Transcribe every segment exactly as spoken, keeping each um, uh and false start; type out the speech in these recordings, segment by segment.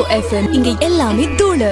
FM. இங்க எல்லாமே தூளு.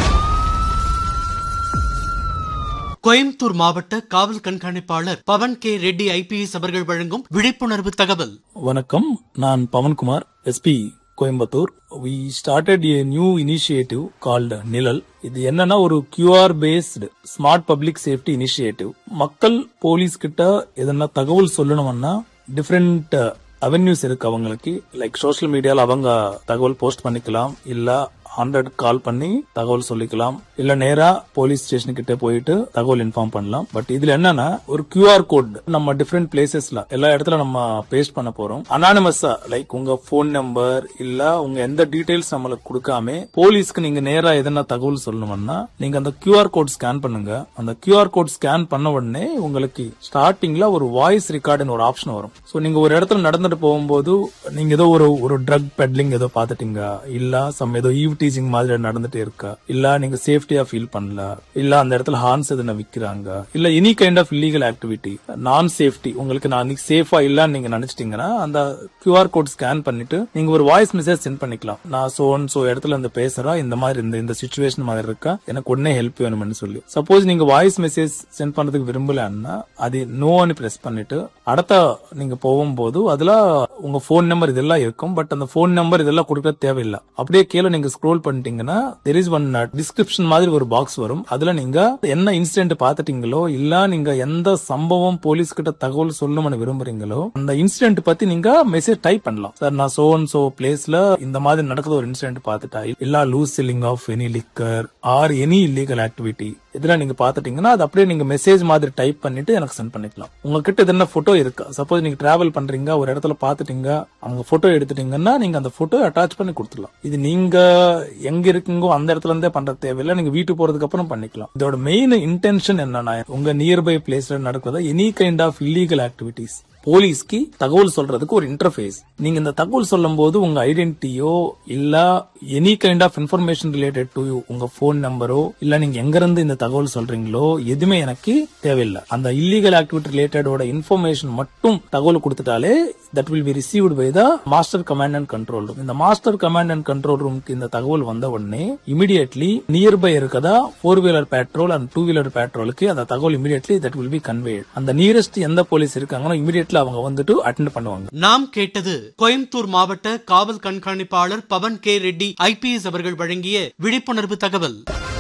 கோயம்புத்தூர் மாவட்ட காவல் கண்காணிப்பாளர் பவன் கே ரெட்டி ஐபிஎஸ் அவர்கள் வழங்கும் விழிப்புணர்வு தகவல். வணக்கம், நான் Pawan Kumar, SP Coimbatore. We started a new initiative called நிழல். இது என்னன்னா ஒரு QR based smart public safety initiative. மக்கள் போலீஸ் கிட்ட எதனா தகவல் சொல்லணும்னா டிஃபரெண்ட் அவென்யூஸ் இருக்கு அவங்களுக்கு. லைக் சோசியல் மீடியால அவங்க தகவல் போஸ்ட் பண்ணிக்கலாம், இல்ல ஹண்ட்ரட் கால் பண்ணி தகவல் சொல்லிக்கலாம், இல்ல நேரா போலீஸ் ஸ்டேஷன் கிட்ட போயிட்டு தகவல் இன்ஃபார்ம் பண்ணலாம். பட் இதுல என்னன்னா ஒரு கியூஆர் கோட் நம்ம டிஃபரெண்ட் பிளேசஸ்ல எல்லா இடத்துல நம்ம பேஸ்ட் பண்ண போறோம். அனானிமஸா லைக் உங்க போன் நம்பர் இல்ல உங்க எந்த டீடைல்ஸ் நம்மளுக்கு கொடுக்காம போலீஸ்க்கு நீங்க நேரா எதனா தகவல் சொல்லணும்னா நீங்க அந்த கியூஆர் கோட் ஸ்கேன் பண்ணுங்க. அந்த கியூஆர் கோட் ஸ்கேன் பண்ண உடனே உங்களுக்கு ஸ்டார்டிங்ல ஒரு வாய்ஸ் ரெக்கார்டுன்னு ஒரு ஆப்ஷன் வரும். சோ நீங்க ஒரு இடத்துல நடந்துட்டு போகும்போது நீங்க ஏதோ ஒரு ஒரு ட்ரக் பெட்லிங் ஏதோ பாத்துட்டீங்க, இல்ல சம் ஏதோ ஈவ் டீசிங் மாதிரி நடந்துட்டு இருக்கா, இல்ல நீங்க சேஃப்டியா ஃபீல் பண்ணல, இல்ல அந்த இடத்துல ஹார்ன்ஸ் எதுனா விக்கிறாங்க, இல்ல any kind of illegal activity நான் சேஃப்டி உங்களுக்கு நான் சேஃபா இல்லன்னு நீங்க நினைச்சிட்டீங்கன்னா அந்த கியூஆர் கோட் ஸ்கேன் பண்ணிட்டு நீங்க ஒரு வாய்ஸ் மெசேஜ் சென்ட் பண்ணிக்கலாம். நான் சோ அண்ட் சோ இடத்துல இருந்து பேசுறேன், இந்த மாதிரி இந்த இந்த சிச்சுவேஷன் மாதிரி இருக்கா, எனக்கு உடனே ஹெல்ப் வேணும்னு சொல்லி. சப்போஸ் நீங்க வாய்ஸ் மெசேஜ் சென்ட் பண்றதுக்கு விரும்பலன்னா அது நோன்னு பிரஸ் பண்ணிட்டு அடுத்த நீங்க போகும்போது அதுல உங்க போன் நம்பர் இதெல்லாம் இருக்கும். பட் அந்த போன் நம்பர் இதெல்லாம் கொடுக்க தேவையில்லை. அப்படியே கீழே நீங்க ஸ்க்ரோல் பண்ணிட்டீங்கன்னா there is one description மாதிரி ஒரு பாக்ஸ் வரும். அதுல நீங்க என்ன இன்சிடென்ட் பாத்துட்டீங்களோ இல்ல நீங்க எந்த சம்பவம் போலீஸ் கிட்ட தகவல் சொல்லணும்னு விரும்புறீங்களோ அந்த இன்சிடென்ட் பத்தி நீங்க மெசேஜ் டைப் பண்ணலாம். சார் நான் சோ அண்ட் சோ பிளேஸ்ல இந்த மாதிரி நடக்குது ஒரு இன்சிடென்ட் பாத்துட்டா, இல்ல loose selling of any liquor or any illegal activity இதெல்லாம் நீங்க பாத்துட்டீங்கன்னா அது அப்படியே நீங்க மெசேஜ் மாதிரி டைப் பண்ணிட்டு எனக்கு சென்ட் பண்ணிக்கலாம். உங்ககிட்ட இது என்ன போட்டோ இருக்கா, சப்போஸ் நீங்க டிராவல் பண்றீங்க ஒரு இடத்துல பாத்துட்டீங்க அவங்க போட்டோ எடுத்துட்டீங்கன்னா நீங்க அந்த போட்டோ அட்டாச் பண்ணி கொடுத்துடலாம். இது நீங்க எங்க இருக்கீங்கோ அந்த இடத்துல இருந்தே பண்ற தேவையில்லை, நீங்க வீட்டுக்கு போறதுக்கு அப்புறம் பண்ணிக்கலாம். இதோட மெயின் இன்டென்ஷன் என்னன்னா உங்க நியர்பை பிளேஸ்ல நடக்கிறதா any kind of illegal activities போலீஸ்க்கு தகவல் சொல்றதுக்கு ஒரு இன்டர்ஃபேஸ். நீங்க இந்த தகவல் சொல்லும் போது உங்க ஐடென்டிட்டியோ இல்ல any kind of information related to you உங்க போன் நம்பரோ இல்ல நீங்க எங்க இருந்து இந்த தகவல் சொல்றீங்களோ எதுவுமே எனக்கு தேவையில்லை. அந்த இல்லீகல் ஆக்டிவிட்டி ரிலேட்டடோட இன்ஃபர்மேஷன் மட்டும் தகவல் கொடுத்துட்டாலே that will be received by the master command and control room. இந்த மாஸ்டர் கமாண்ட் அண்ட் கண்ட்ரோல் ரூமுக்கு இந்த தகவல் வந்த உடனே இமிடியட்லி நியர்பை இருக்கதா four wheeler patrol and two wheeler பேட்ரோலுக்கு அந்த தகவல் immediately that will be conveyed. அந்த நியரஸ்ட் எந்த போலீஸ் இருக்காங்களோ இமிடியட்லி அவங்க வந்துட்டு அட்டெண்ட் பண்ணுவாங்க. நாம் கேட்டது கோயம்புத்தூர் மாவட்ட காவல் கண்காணிப்பாளர் பவன் கே ரெட்டி ஐபிஎஸ் அவர்கள் வழங்கிய விழிப்புணர்வு தகவல்.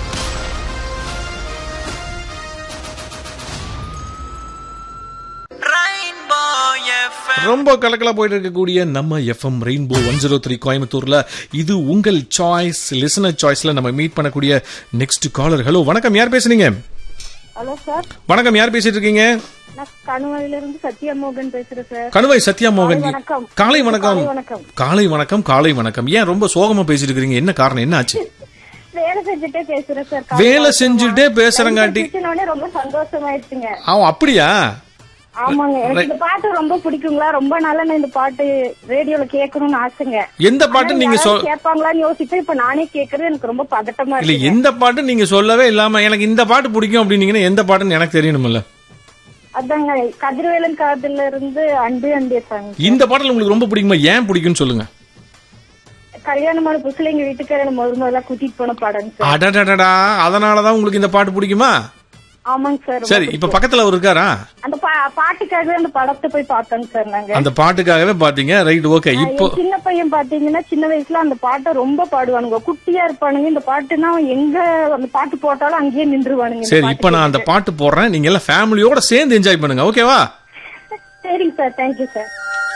ரொம்ப கலக்கலா போயிட்டு இருக்கக்கூடிய நம்ம FM rainbow one zero three கோயம்புத்தூர்ல இது உங்கள் சாய்ஸ் லிசனர் சாய்ஸ்ல நம்ம மீட் பண்ணக்கூடிய நெக்ஸ்ட் காலர். ஹலோ, வணக்கம், யார் பேசுறீங்க? Hello sir. வணக்கம், யார் பேசிட்டு இருக்கீங்க? கணுவாயில இருந்து சத்யா மோகன் பேசுறேன் சார். கணுவாய் சத்யா மோகன், காலை வணக்கம். காலை வணக்கம். காலை வணக்கம். ஏன் ரொம்ப சோகமா பேசிட்டு இருக்கீங்க, என்ன காரணம், என்ன ஆச்சு? வேலை செஞ்சுட்டே பேசுறேன் சார். வேலை செஞ்சுட்டே பேசுறங்காட்டி ரொம்ப சந்தோஷமாயிருச்சுங்க. ஆ, அப்படியா? ஆமாங்க, எனக்கு இந்த பாட்டு ரொம்ப பிடிக்குங்களா, ரொம்ப நாளா நான் இந்த பாட்டு ரேடியோல கேட்கணும்னு ஆசைங்க. எந்த பாட்டு நீங்க கேட்பாங்களான்னு யோசிச்சு இப்ப நானே கேட்கறது எனக்கு ரொம்ப பதட்டமா இருக்கு. இல்ல, எந்த பாட்டு நீங்க சொல்லவே இல்லாம எனக்கு இந்த பாட்டு பிடிக்கும் அப்படின்னீங்கன்னா எந்த பாட்டுன்னு எனக்கு தெரியணும்ல. அதாங்க கதிர்வேலன் காதல்ல இருந்து அன்பு அன்பே சாங். இந்த பாட்டுல உங்களுக்கு ரொம்ப பிடிக்குமா, ஏன் பிடிக்கும்னு சொல்லுங்க. கல்யாணமான புதுசுல எங்க வீட்டுக்கார முதல் முதல்ல கூட்டிட்டு போன பாடம். அடடடடா, அதனாலதான் உங்களுக்கு இந்த பாட்டு பிடிக்குமா? ஆமாங்க சார். சரி, இப்ப பக்கத்துல அவர் இருக்காரா? அந்த பாட்டுக்காகவே அந்த படத்தை போய் பார்த்தோங்க சார் நாங்க. அந்த பாட்டுக்காகவே பாத்தீங்க, ரைட், ஓகே. இப்போ சின்ன பையன் பாத்தீங்கன்னா சின்ன வயசுல அந்த பாட்டை ரொம்ப பாடுவானுங்க, குட்டியா இருப்பானுங்க. இந்த பாட்டுனா எங்க அந்த பாட்டு போட்டாலும் அங்கேயே நின்றுவானுங்க. சரி, இப்ப நான் அந்த பாட்டு போடுறேன், நீங்க எல்லாம் ஃபேமிலியோட சேர்ந்து என்ஜாய் பண்ணுங்க, ஓகேவா? சரிங்க சார், தேங்க்யூ சார்.